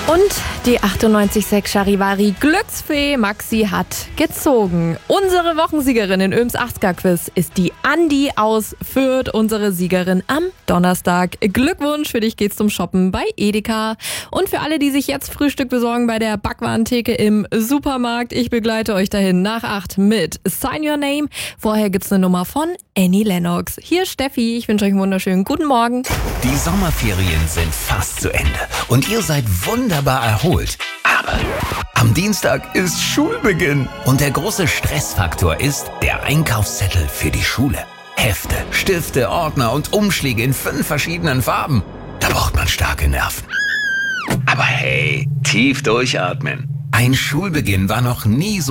Und die 98,6 Charivari Glücksfee Maxi hat gezogen. Unsere Wochensiegerin in Öms 80er-Quiz ist die Andi aus Fürth, unsere Siegerin am Donnerstag. Glückwunsch, für dich geht's zum Shoppen bei Edeka. Und für alle, die sich jetzt Frühstück besorgen bei der Backwarentheke im Supermarkt, ich begleite euch dahin nach 8 mit Sign Your Name. Vorher gibt's eine Nummer von Annie Lennox. Hier ist Steffi, ich wünsche euch einen wunderschönen guten Morgen. Die Sommerferien sind fast zu Ende und ihr seid wunderbar erholt. Aber am Dienstag ist Schulbeginn und der große Stressfaktor ist der Einkaufszettel für die Schule. Hefte, Stifte, Ordner und Umschläge in 5 verschiedenen Farben. Da braucht man starke Nerven. Aber hey, tief durchatmen. Ein Schulbeginn war noch nie so